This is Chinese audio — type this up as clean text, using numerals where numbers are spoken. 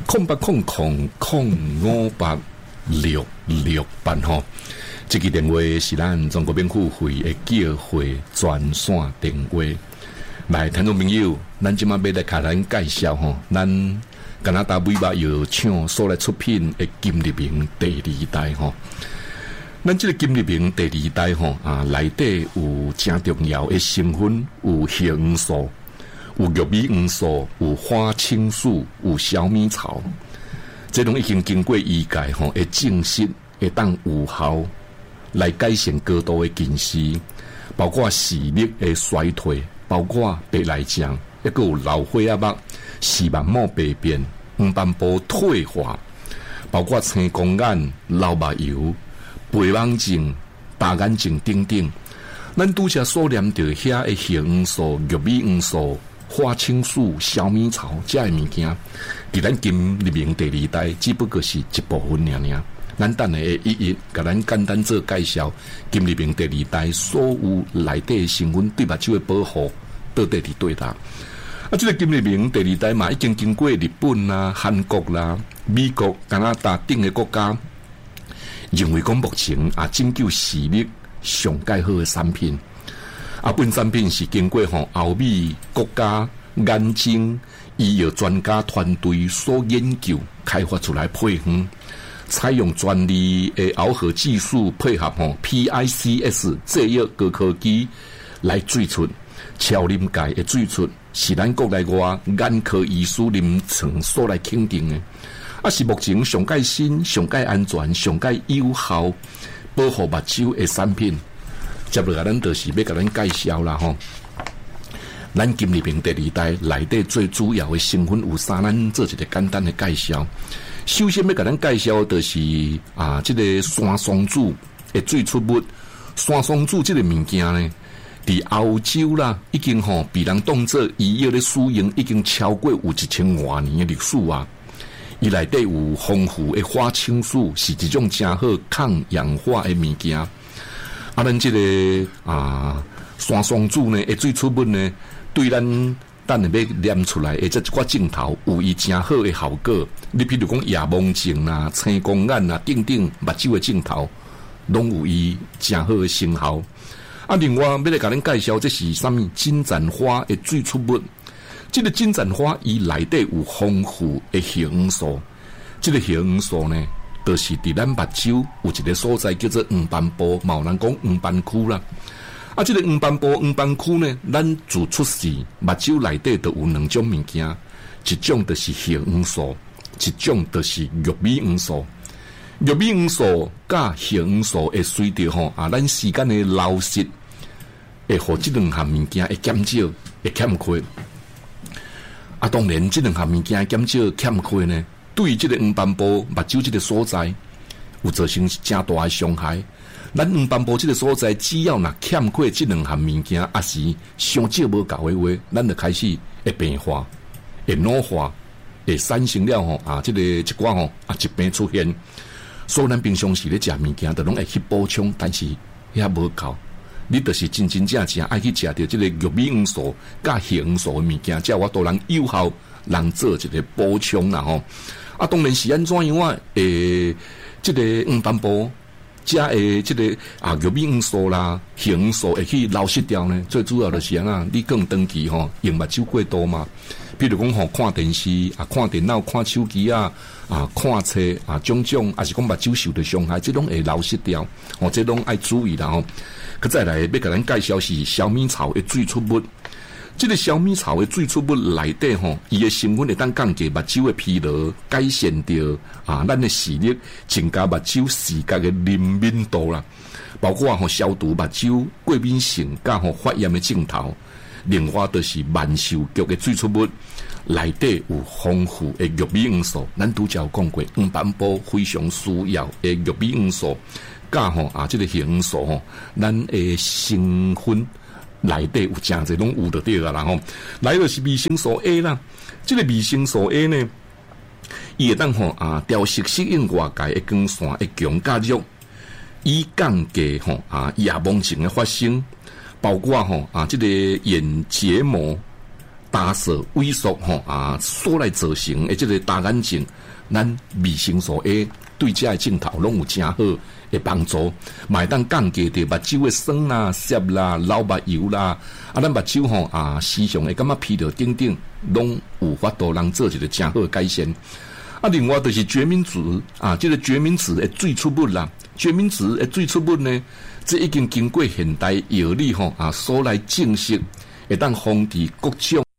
0800058668吼。这个电话是咱中国免付费的叫会专线电话。来，听众朋友，咱即马要来甲咱介绍吼，咱加拿大尾巴药厂所来出品的金立明第2代吼。咱这个金立明第2代吼内底有真重要的成分，有叶黄素，有玉米黄素，有花青素，有小米草，这拢已经经过医界吼的证实，会当有效来改善高度的近视，包括视力的衰退，包括白内障，还有老花眼目、视网膜病变、黄斑部退化，包括青光眼、老目疣、白网症、大眼症等等。咱拄则所念到遐的叶黄素、玉米黄素、花青素、小米草这些物件，伫咱金立明第2代只不过是一部分尔。咱等下会一一甲咱简单做介绍，金立明第2代所有内底的成分对目睭的保护到底伫对啦。这个金立明第2代嘛，已经经过日本啦、韩国啦、美国、加拿大等个国家，认为讲目前拯救视力上介好的产品。本产品是经过欧美国家眼睛医药专家团队所研究开发出来配方。采用专利的螯合技术，配合PICS 制约高科技来做出超临界的做出，是咱国内外眼科医师临床所来肯定的。是目前上界新、上界安全、上界有效保护目睭的产品。接落来咱就是要甲咱介绍啦吼。咱金立明第2代内底最主要的成分有啥？咱做一个简单的介绍。首先要甲咱介绍的是这个山松子的最出物。山松子这个物件呢，伫欧洲啦，已经被人当作医药的使用，已经超过有1000多年的历史啊。伊内底有丰富的花青素，是一种真好抗氧化的物件。咱这个山松子呢，的最出物呢，对咱等下要念出来，这一寡镜头有伊真好的效果。你比如讲夜盲症啦、青光眼啦等等目睭的镜头，拢有伊真好的成效。另外要来甲咱介绍，这是啥物？金盏花的最出物。这个金盏花伊内底有丰富的叶黄素。这个叶黄素呢，就是伫咱目睭有一个所在叫做黄斑部，有人讲黄斑区啦。这个黄斑部、黄斑区呢，咱自出世目睭内底都有2种物件，一种就是叶黄素，一种就是玉米黄素。玉米黄素甲叶黄素会随着咱时间的流逝，会互这2项物件会减少、会欠缺。当然，这2项物件减少、欠缺呢，对这个黄斑部目睭这个所在有造成真大的伤害。咱黄斑部这个所在，只要欠缺这2项物件，也是上少无够的话，咱就开始会病化、会老化、会产生了这个一寡疾病出现。所以咱平常时咧食物件，就拢会去补充，但是也无够。你就是真正爱去食到这个玉米黄素甲叶黄素的物件，才有法度能有效能做一个补充啦吼。当然是安怎样这个黄斑部。加这个玉米黄素啦、叶黄素会去流失掉呢？最主要就是你更长期用目睭过多嘛。比如讲看电视看电脑、看手机看册种种，还是讲目睭受到伤害，这拢会流失掉。这拢爱注意啦。再来要甲咱介绍是小米草的最出物。这个小米草的最出物内底伊的成分会当降低目睭的疲劳，改善掉咱的视力，增加目睭视觉的灵敏度啦，包括消除目睭过敏性甲发炎的镜头。另外就是万寿菊的最出物内底有丰富的玉米黄素，咱拄则有讲过，黄斑部非常需要的玉米黄素，甲这个叶黄素咱的成分。内底有真侪拢有就对啦吼，来就是维生素 A 啦。这个维生素 A 呢，伊会当调息适应外界的光线的强加热，以降低夜盲症的发生，包括这个眼结膜、 打色萎缩所来造成的这个大眼睛，咱维生素 A 对这个镜头拢有真好的帮助，嘛会当降低着目睭的酸啦、涩啦、老目油啦，咱目睭时常会感觉疲劳等等，拢有法度能做一个真好的改善。另外就是决明子这个决明子的最初物啦，决明子的最初物呢，这已经经过现代药理所来证实，会当防治各种